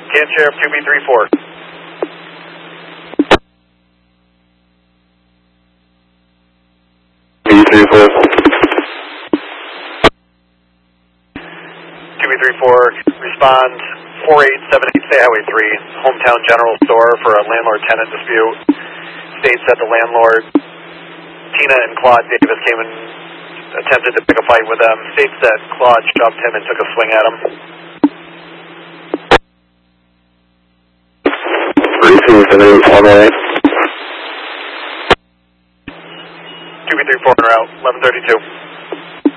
Can Sheriff 2B34. B34. 2B34, respond 4878 State Highway 3, Hometown General Store for a landlord-tenant dispute. States that the landlord, Tina and Claude Davis, came and attempted to pick a fight with them. States that Claude shoved him and took a swing at him. 3278. 2B34 en route, 1132.